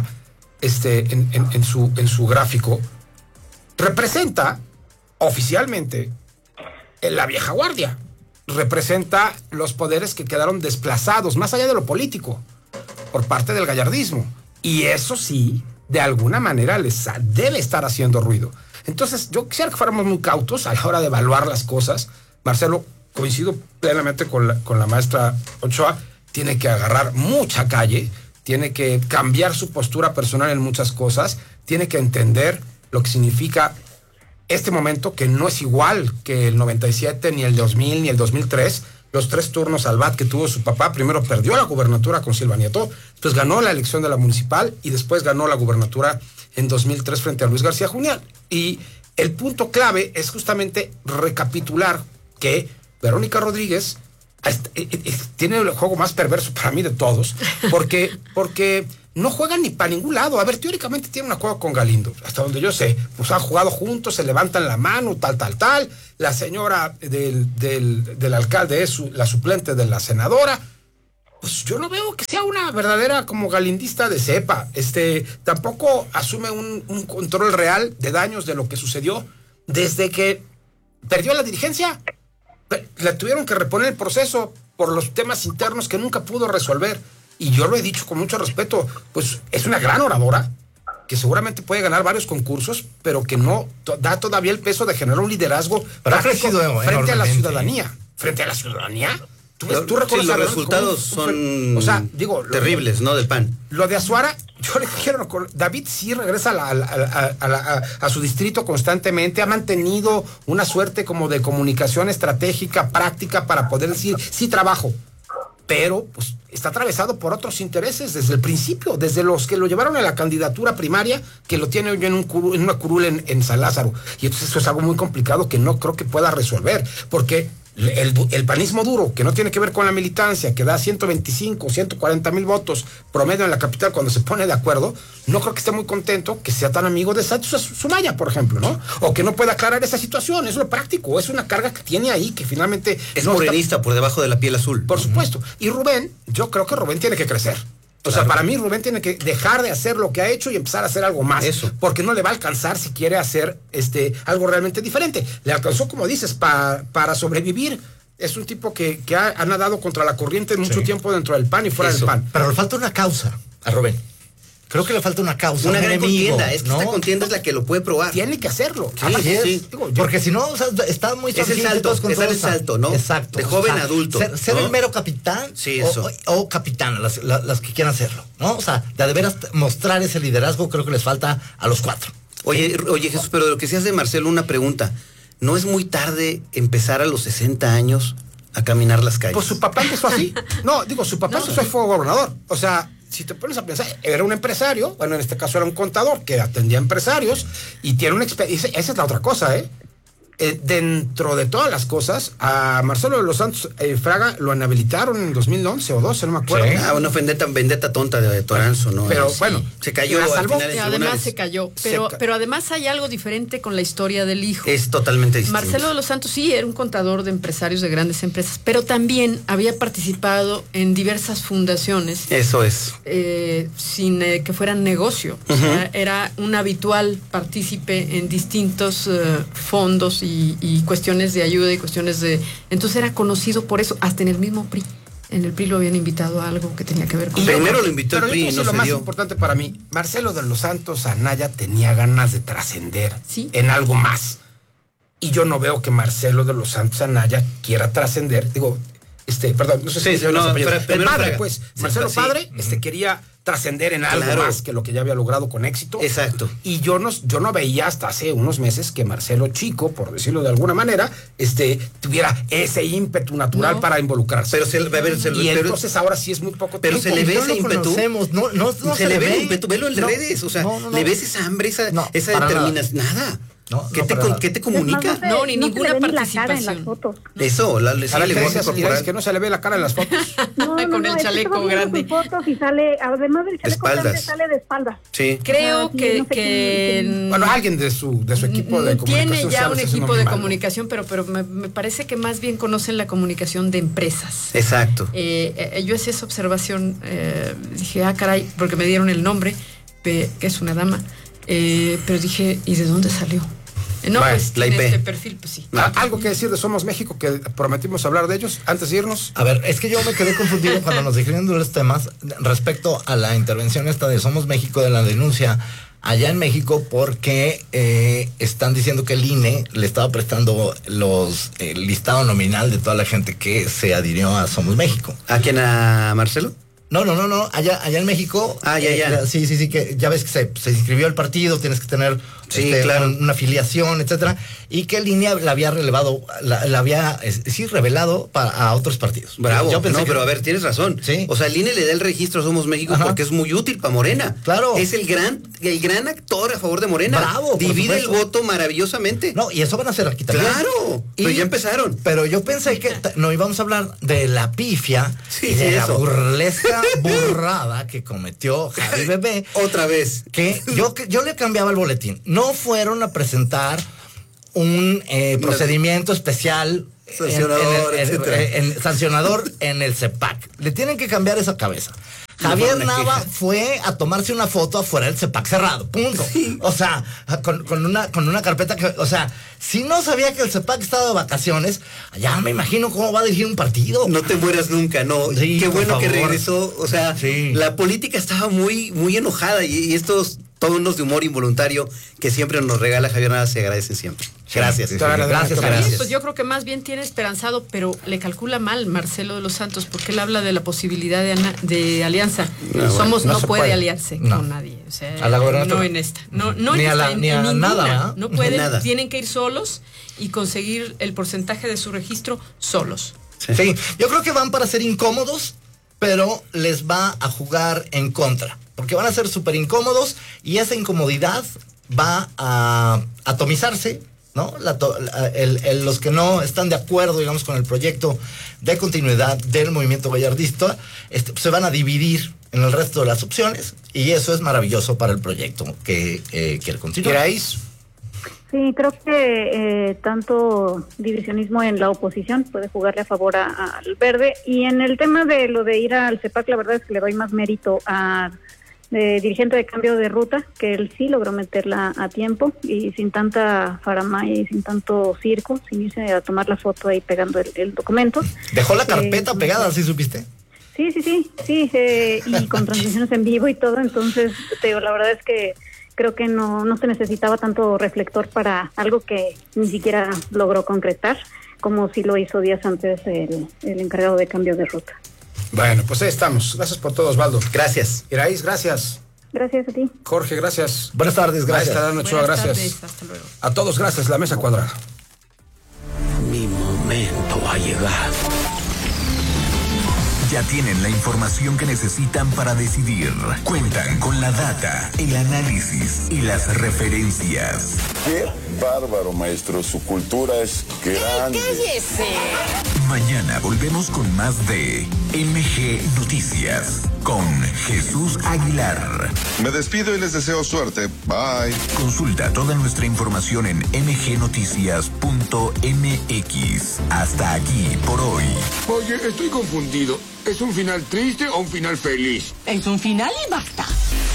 en su gráfico, representa oficialmente la vieja guardia. Representa los poderes que quedaron desplazados, más allá de lo político, por parte del gallardismo. Y eso sí, de alguna manera les debe estar haciendo ruido. Entonces, yo quisiera que fuéramos muy cautos a la hora de evaluar las cosas. Marcelo, coincido plenamente con la maestra Ochoa, tiene que agarrar mucha calle, tiene que cambiar su postura personal en muchas cosas, tiene que entender lo que significa este momento, que no es igual que el 97, ni el 2000, ni el 2003, los 3 turnos al bat que tuvo su papá. Primero perdió la gubernatura con Silva Nieto, después ganó la elección de la municipal y después ganó la gubernatura en 2003 frente a Luis García Junial. Y el punto clave es justamente recapitular que Verónica Rodríguez tiene el juego más perverso para mí de todos, porque no juegan ni para ningún lado. A ver, teóricamente tiene un acuerdo con Galindo, hasta donde yo sé, pues han jugado juntos, se levantan la mano, tal. La señora del alcalde es la suplente de la senadora. Pues yo no veo que sea una verdadera como galindista de cepa. Tampoco asume un control real de daños de lo que sucedió desde que perdió la dirigencia. Le tuvieron que reponer el proceso por los temas internos que nunca pudo resolver. Y yo lo he dicho con mucho respeto, pues es una gran oradora, que seguramente puede ganar varios concursos, pero que no da todavía el peso de generar un liderazgo práctico frente a la ciudadanía. Frente a la ciudadanía, tú recuerdas los resultados son terribles, ¿no? Del PAN. Lo de Azuara, yo le quiero, David sí regresa a su distrito constantemente, ha mantenido una suerte como de comunicación estratégica, práctica, para poder decir, sí trabajo, pero pues está atravesado por otros intereses desde el principio, desde los que lo llevaron a la candidatura primaria, que lo tiene hoy en una curul en San Lázaro, y entonces eso es algo muy complicado que no creo que pueda resolver, porque el panismo duro, que no tiene que ver con la militancia, que da 125, 140 mil votos promedio en la capital cuando se pone de acuerdo, no creo que esté muy contento que sea tan amigo de Santos Sumaya, por ejemplo, ¿no? O que no pueda aclarar esa situación, es lo práctico, es una carga que tiene ahí, que finalmente... Es morenista por debajo de la piel azul. Por supuesto. Y Rubén, yo creo que Rubén tiene que crecer. O sea, para mí Rubén tiene que dejar de hacer lo que ha hecho y empezar a hacer algo más. Eso. Porque no le va a alcanzar si quiere hacer algo realmente diferente. Le alcanzó, como dices, para sobrevivir. Es un tipo que ha nadado contra la corriente mucho tiempo dentro del PAN y fuera del PAN. Pero le falta una causa a Rubén. Creo que le falta una causa. Una gran contienda. Es que esta contienda es la que lo puede probar. Tiene que hacerlo. Sí. Porque si no, o sea, está muy es el salto, es salto, ¿no? Exacto. De joven a adulto. Ser el mero capitán o capitana, las que quieran hacerlo, ¿no? O sea, de veras mostrar ese liderazgo creo que les falta a los 4. Oye, Jesús, pero de lo que se hace de Marcelo, una pregunta. ¿No es muy tarde empezar a los 60 años a caminar las calles? Pues su papá empezó así. Su papá empezó y fue gobernador. O sea, si te pones a pensar, era un empresario, bueno, en este caso era un contador que atendía a empresarios y tiene una experiencia. Esa es la otra cosa, ¿eh? Dentro de todas las cosas, a Marcelo de los Santos Fraga lo inhabilitaron en 2011 o 12, no me acuerdo. Sí. Una vendetta tonta de Toranzo, ¿no? Pero bueno, se cayó al final. Además se cayó. Pero además hay algo diferente con la historia del hijo. Es totalmente distinto. Marcelo de los Santos sí era un contador de empresarios de grandes empresas, pero también había participado en diversas fundaciones. Eso es. Sin que fueran negocio. O sea, era un habitual partícipe en distintos fondos y cuestiones de ayuda y cuestiones de... Entonces era conocido por eso, hasta en el mismo PRI. En el PRI lo habían invitado a algo que tenía que ver con... Primero lo invitó el PRI, no lo más importante para mí, Marcelo de los Santos Anaya tenía ganas de trascender en algo más. Y yo no veo que Marcelo de los Santos Anaya quiera trascender. Digo, perdón, no sé si... el padre, pues, Marcelo padre, quería trascender en algo más que lo que ya había logrado con éxito. Exacto. Y yo no veía hasta hace unos meses que Marcelo chico, por decirlo de alguna manera, tuviera ese ímpetu natural para involucrarse. Pero entonces ahora sí es muy poco tiempo. Pero se le ve ese ímpetu. No se le ve el ímpetu, velo en redes. O sea, le ves esa hambre, esa determinación. Nada. ¿Qué te comunica? Ni ninguna participación. En las fotos. Eso, es que no se le ve la cara en las fotos. Con el chaleco grande. Fotos y sale, además del chaleco grande, sale de espaldas. Sí. Creo que bueno, alguien de su equipo de comunicación. Tiene ya un equipo de comunicación, pero me parece que más bien conocen la comunicación de empresas. Exacto. Yo hacía esa observación, dije, caray, porque me dieron el nombre, que es una dama. Pero dije, ¿y de dónde salió? La IP. Este perfil, pues sí. ¿Algo que decir de Somos México, que prometimos hablar de ellos antes de irnos? A ver, es que yo me quedé confundido cuando nos dijeron de los temas respecto a la intervención esta de Somos México, de la denuncia allá en México, porque están diciendo que el INE le estaba prestando el listado nominal de toda la gente que se adhirió a Somos México. ¿A quién? ¿A Marcelo? No, allá en México. Ya. Sí, que ya ves que se inscribió el partido, tienes que tener una afiliación, etcétera, y que Línea la había relevado, la había revelado a otros partidos. Bravo. Yo pensé pero a ver, tienes razón. Sí. O sea, el INE le da el registro a Somos México porque es muy útil para Morena. Claro. Es el gran actor a favor de Morena. Bravo. Divide el voto maravillosamente. No, y eso van a hacer aquí también. Claro. Pero ya empezaron. Pero yo pensé que no íbamos a hablar de la pifia y de la burlesca burrada que cometió Javi Bebé. Otra vez. Que yo le cambiaba el boletín. No fueron a presentar un procedimiento especial sancionador en el CEPAC. Le tienen que cambiar esa cabeza. Javier Nava fue a tomarse una foto afuera del CEPAC cerrado, punto. Sí. O sea, con una carpeta que, o sea, si no sabía que el CEPAC estaba de vacaciones, ya me imagino cómo va a dirigir un partido. No te mueras nunca, no. Sí, qué bueno que regresó. O sea, la política estaba muy, muy enojada y estos tonos de humor involuntario que siempre nos regala Javier Nava, se agradecen siempre. Gracias. Gracias. Pues yo creo que más bien tiene esperanzado, pero le calcula mal Marcelo de los Santos, porque él habla de la posibilidad de alianza. No puede aliarse con nadie. O sea, a la gobernatura. No en esta. No ni en ninguna. Nada, no pueden, nada. Tienen que ir solos y conseguir el porcentaje de su registro solos. Sí, yo creo que van para ser incómodos, pero les va a jugar en contra, porque van a ser súper incómodos y esa incomodidad va a atomizarse, ¿no? Los que no están de acuerdo, digamos, con el proyecto de continuidad del movimiento gallardista, se van a dividir en el resto de las opciones, y eso es maravilloso para el proyecto que quiere continuar. ¿Queráis? Sí, creo que tanto divisionismo en la oposición puede jugarle a favor al verde, y en el tema de lo de ir al CEPAC, la verdad es que le doy más mérito a dirigente de Cambio de Ruta, que él sí logró meterla a tiempo y sin tanta faramaya y sin tanto circo, sin irse a tomar la foto ahí pegando el documento. Dejó la carpeta pegada, ¿sí supiste? Sí, y con transmisiones en vivo y todo, entonces la verdad es que creo que no se necesitaba tanto reflector para algo que ni siquiera logró concretar, como si lo hizo días antes el encargado de Cambio de Ruta. Bueno, pues ahí estamos. Gracias por todo, Osvaldo. Gracias. Iraíz, gracias. Gracias a ti. Jorge, gracias. Buenas tardes, gracias. Buenas gracias. Hasta luego. A todos, gracias. La Mesa Cuadrada. Mi momento ha llegado. Ya tienen la información que necesitan para decidir. Cuentan con la data, el análisis y las referencias. ¡Qué bárbaro, maestro! Su cultura es grande. ¡Cállese! Mañana volvemos con más de MG Noticias con Jesús Aguilar. Me despido y les deseo suerte. Bye. Consulta toda nuestra información en mgnoticias.mx. Hasta aquí por hoy. Oye, estoy confundido. ¿Es un final triste o un final feliz? Es un final y basta.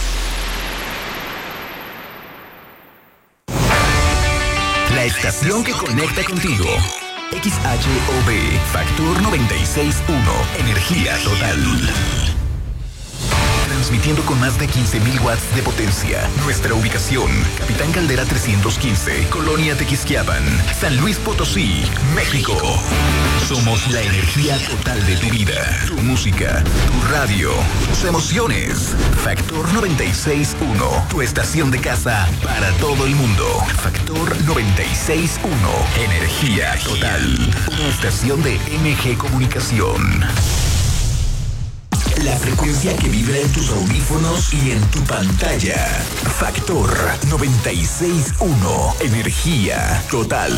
La estación que conecta contigo. XHOB, Factor 96.1, energía total. Transmitiendo con más de 15,000 watts de potencia. Nuestra ubicación, Capitán Caldera 315, Colonia Tequisquiapan, San Luis Potosí, México. Somos la energía total de tu vida, tu música, tu radio, tus emociones. Factor 96.1, tu estación de casa para todo el mundo. Factor 96.1, energía total. Una estación de MG Comunicación. La frecuencia que vibra en tus audífonos y en tu pantalla. Factor 96.1, energía total.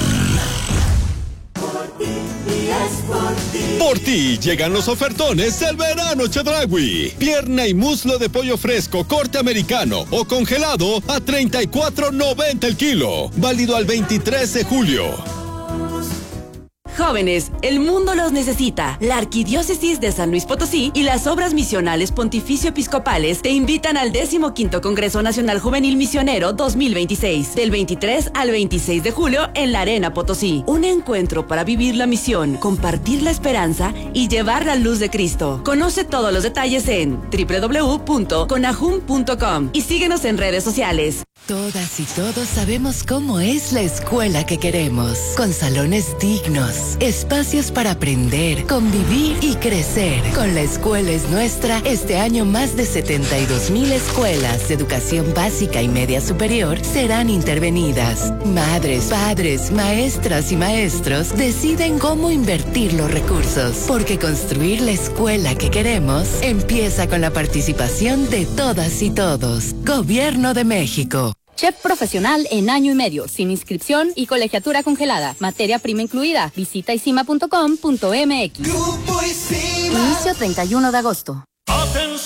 Por ti llegan los ofertones del verano Chedraui. Pierna y muslo de pollo fresco, corte americano o congelado a $34.90 el kilo. Válido al 23 de julio. Jóvenes, el mundo los necesita. La Arquidiócesis de San Luis Potosí y las Obras Misionales Pontificio Episcopales te invitan al 15º Congreso Nacional Juvenil Misionero 2026, del 23 al 26 de julio en la Arena Potosí. Un encuentro para vivir la misión, compartir la esperanza y llevar la luz de Cristo. Conoce todos los detalles en www.conajum.com y síguenos en redes sociales. Todas y todos sabemos cómo es la escuela que queremos, con salones dignos, espacios para aprender, convivir y crecer. Con La Escuela es Nuestra, este año más de 72,000 escuelas de educación básica y media superior serán intervenidas. Madres, padres, maestras y maestros deciden cómo invertir los recursos, porque construir la escuela que queremos empieza con la participación de todas y todos. Gobierno de México. Chef profesional en año y medio, sin inscripción y colegiatura congelada. Materia prima incluida. Visita isima.com.mx. Inicio 31 de agosto.